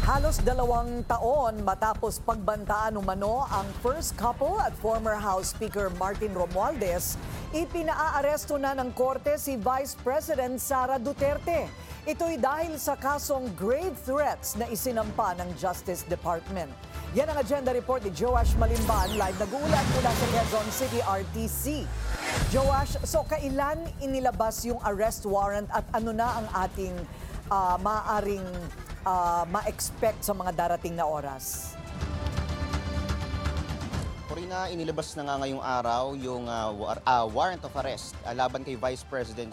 Halos 2 taon matapos pagbantaan umano ang first couple at former House Speaker Martin Romualdez, ipinaaresto na ng korte si Vice President Sara Duterte. Ito'y dahil sa kasong grave threats na isinampa ng Justice Department. Yan ang agenda report ni Joash Malimban, live nag-uulat mula sa Quezon City RTC. Joash, so kailan inilabas yung arrest warrant at ano na ang ating maaaring ma-expect sa mga darating na oras? Corina, inilabas na nga ngayong araw yung warrant of arrest laban kay Vice President